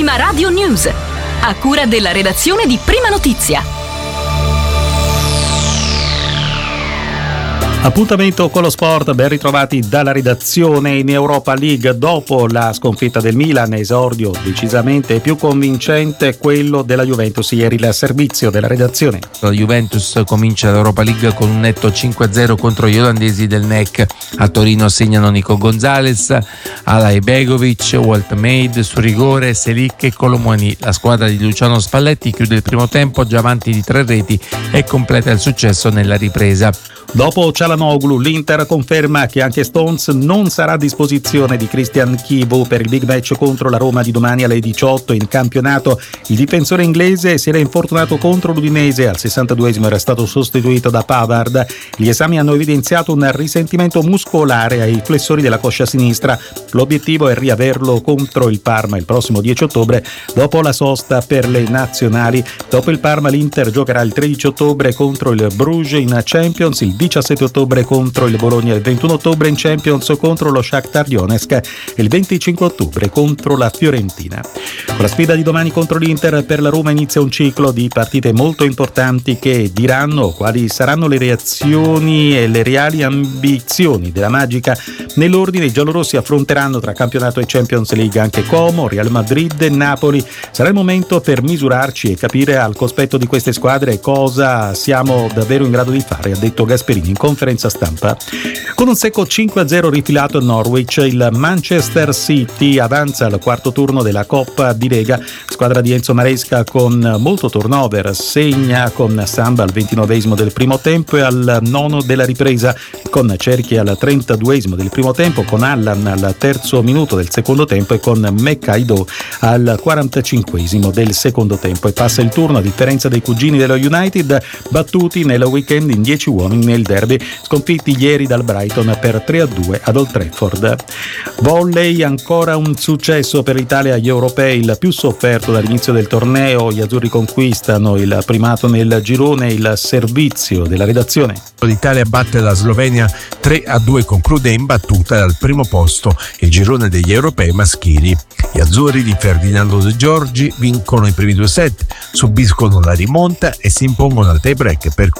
Prima Radio News, a cura della redazione di Prima Notizia. Appuntamento con lo sport, ben ritrovati dalla redazione. In Europa League, dopo la sconfitta del Milan, esordio decisamente più convincente quello della Juventus ieri, il servizio della redazione. La Juventus comincia l'Europa League con un netto 5-0 contro gli olandesi del NEC. A Torino segnano Nico Gonzalez, Alay Begovic, Walt Maid su rigore, Selic e Colomouani. La squadra di Luciano Spalletti chiude il primo tempo già avanti di 3 reti e completa il successo nella ripresa. Dopo Çalhanoğlu, l'Inter conferma che anche Stones non sarà a disposizione di Christian Chivu per il big match contro la Roma di domani alle 18 in campionato. Il difensore inglese si era infortunato contro l'Udinese, al 62esimo era stato sostituito da Pavard. Gli esami hanno evidenziato un risentimento muscolare ai flessori della coscia sinistra. L'obiettivo è riaverlo contro il Parma il prossimo 10 ottobre, dopo la sosta per le nazionali. Dopo il Parma l'Inter giocherà il 13 ottobre contro il Bruges in Champions, il 17 ottobre contro il Bologna, il 21 ottobre in Champions contro lo Shakhtar Donetsk e il 25 ottobre contro la Fiorentina. Con la sfida di domani contro l'Inter, per la Roma inizia un ciclo di partite molto importanti che diranno quali saranno le reazioni e le reali ambizioni della Magica. Nell'ordine i giallorossi affronteranno tra campionato e Champions League anche Como, Real Madrid e Napoli. Sarà il momento per misurarci e capire al cospetto di queste squadre cosa siamo davvero in grado di fare, ha detto Gasperini in conferenza stampa. Con un secco 5-0 rifilato a Norwich, il Manchester City avanza al quarto turno della Coppa di Lega. Squadra di Enzo Maresca con molto turnover, segna con Samba al 29esimo del primo tempo e al 9 della ripresa, con Cerchi al 32esimo del primo tempo, con Allan al terzo minuto del secondo tempo e con Mekaido al 45esimo del secondo tempo. E passa il turno, a differenza dei cugini dello United, battuti nel weekend in 10 uomini nel derby, sconfitti ieri dal Brighton per 3-2 ad Old Trafford. Volley, ancora un successo per l'Italia agli europei, il più sofferto dall'inizio del torneo. Gli azzurri conquistano il primato nel girone, il servizio della redazione. L'Italia batte la Slovenia 3-2, conclude imbattuta dal primo posto il girone degli europei maschili. Gli azzurri di Ferdinando De Giorgi vincono i primi 2 set, subiscono la rimonta e si impongono al tie break per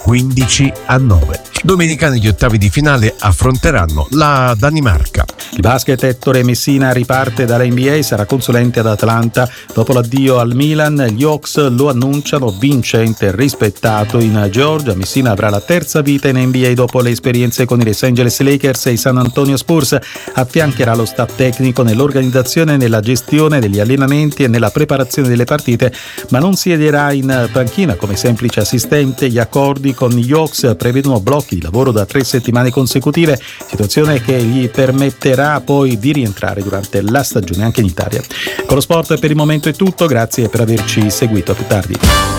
15-9. Domenica negli ottavi di finale affronteranno la Danimarca. Il basket, Ettore Messina riparte dalla NBA, sarà consulente ad Atlanta. Dopo l'addio al Milan, gli Hawks lo annunciano vincente e rispettato in Georgia. Messina avrà la terza vita in NBA dopo le esperienze con i Los Angeles Lakers e i San Antonio Spurs. Affiancherà lo staff tecnico nell'organizzazione, nella gestione degli allenamenti e nella preparazione delle partite, ma non siederà in panchina come semplice assistente. Gli accordi con gli Hawks prevedono blocchi di lavoro da 3 settimane consecutive, situazione che gli permetterà poi di rientrare durante la stagione anche in Italia. Con lo sport per il momento è tutto, grazie per averci seguito, a più tardi.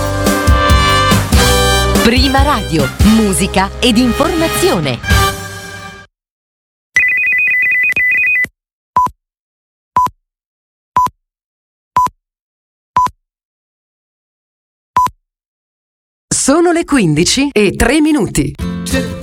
Prima Radio, musica ed informazione. Sono le 15:03.